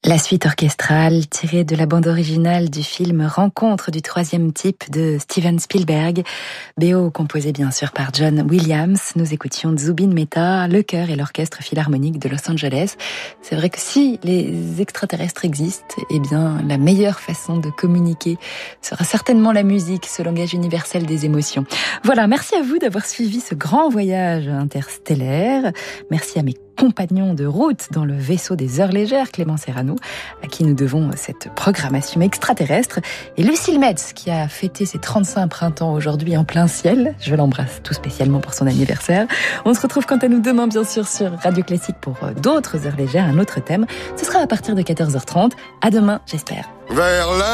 La suite orchestrale tirée de la bande originale du film Rencontre du troisième type de Steven Spielberg, BO composé bien sûr par John Williams. Nous écoutions Zubin Mehta, le chœur et l'orchestre philharmonique de Los Angeles. C'est vrai que si les extraterrestres existent, eh bien la meilleure façon de communiquer sera certainement la musique, ce langage universel des émotions. Voilà, merci à vous d'avoir suivi ce grand voyage interstellaire. Merci à mes compagnons de route dans le vaisseau des heures légères, Clément Serrano, à qui nous devons cette programmation extraterrestre, et Lucille Metz, qui a fêté ses 35 printemps aujourd'hui en plein ciel. Je l'embrasse tout spécialement pour son anniversaire. On se retrouve quant à nous demain, bien sûr, sur Radio Classique pour d'autres heures légères, un autre thème. Ce sera à partir de 14h30. À demain, j'espère. Vers